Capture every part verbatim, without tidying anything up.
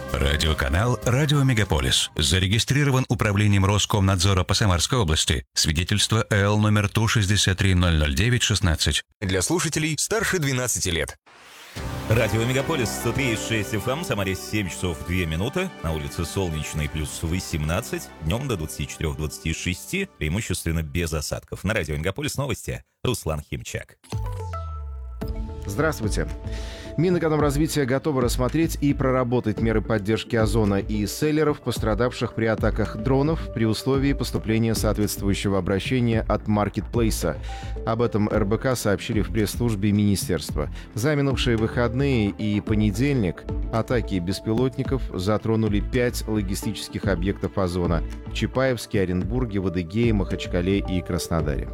Радиоканал «Радио Мегаполис» зарегистрирован Управлением Роскомнадзора по Самарской области. Свидетельство эл номер Ту шестьдесят три ноль ноль девять шестнадцать. Для слушателей старше двенадцати лет. Радио Мегаполис сто три и шесть эф эм, Самаре семь часов две минуты, на улице солнечной плюс восемнадцать, днем до двадцати четырёх — двадцати шести, преимущественно без осадков. На Радио Мегаполис новости. Руслан Химчак. Здравствуйте. Минэкономразвития готовы рассмотреть и проработать меры поддержки Озона и селлеров, пострадавших при атаках дронов, при условии поступления соответствующего обращения от маркетплейса. Об этом эр бэ ка сообщили в пресс-службе министерства. За минувшие выходные и понедельник атаки беспилотников затронули пять логистических объектов Озона в Чапаевске, Оренбурге, в Адыгее, Махачкале и Краснодаре.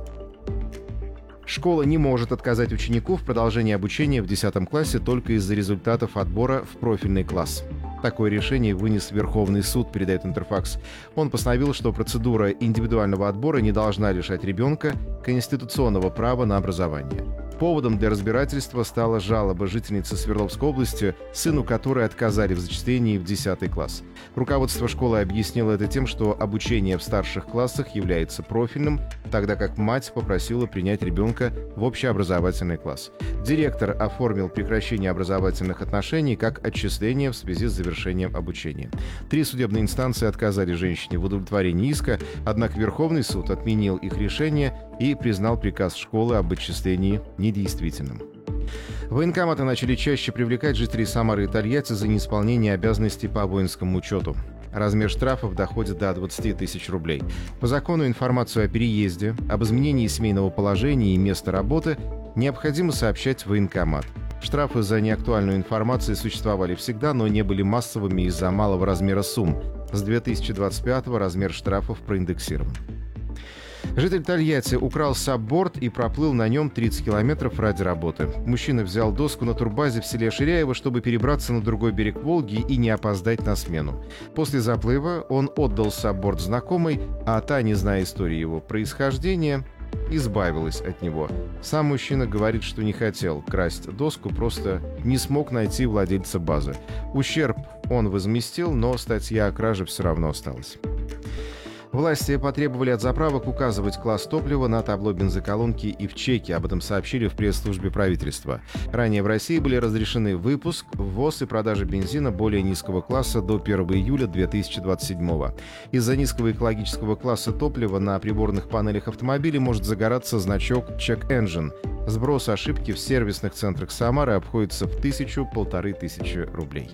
Школа не может отказать ученику в продолжении обучения в десятом классе только из-за результатов отбора в профильный класс. Такое решение вынес Верховный суд, передает Интерфакс. Он постановил, что процедура индивидуального отбора не должна лишать ребенка конституционного права на образование. Поводом для разбирательства стала жалоба жительницы Свердловской области, сыну которой отказали в зачислении в десятый класс. Руководство школы объяснило это тем, что обучение в старших классах является профильным, тогда как мать попросила принять ребенка в общеобразовательный класс. Директор оформил прекращение образовательных отношений как отчисление в связи с завершением обучения. Три судебные инстанции отказали женщине в удовлетворении иска, однако Верховный суд отменил их решение и признал приказ школы об отчислении недействительным. Военкоматы начали чаще привлекать жителей Самары и Тольятти за неисполнение обязанностей по воинскому учету. Размер штрафов доходит до двадцати тысяч рублей. По закону информацию о переезде, об изменении семейного положения и места работы необходимо сообщать в военкомат. Штрафы за неактуальную информацию существовали всегда, но не были массовыми из-за малого размера сумм. С две тысячи двадцать пятого размер штрафов проиндексирован. Житель Тольятти украл сабборд и проплыл на нем тридцать километров ради работы. Мужчина взял доску на турбазе в селе Ширяево, чтобы перебраться на другой берег Волги и не опоздать на смену. После заплыва он отдал сабборд знакомой, а та, не зная истории его происхождения, избавилась от него. Сам мужчина говорит, что не хотел красть доску, просто не смог найти владельца базы. Ущерб он возместил, но статья о краже все равно осталась. Власти потребовали от заправок указывать класс топлива на табло бензоколонки и в чеке. Об этом сообщили в пресс-службе правительства. Ранее в России были разрешены выпуск, ввоз и продажа бензина более низкого класса до первого июля две тысячи двадцать седьмого. Из-за низкого экологического класса топлива на приборных панелях автомобиля может загораться значок «Check Engine». Сброс ошибки в сервисных центрах Самары обходится в тысячу-полторы тысячи рублей.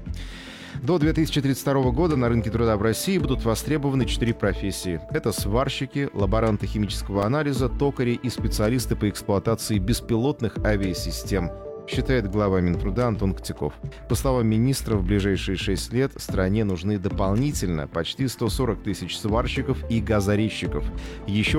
До две тысячи тридцать второго года на рынке труда в России будут востребованы четыре профессии. Это сварщики, лаборанты химического анализа, токари и специалисты по эксплуатации беспилотных авиасистем, считает глава Минтруда Антон Котяков. По словам министра, в ближайшие шесть лет стране нужны дополнительно почти сто сорок тысяч сварщиков и газорезчиков. Еще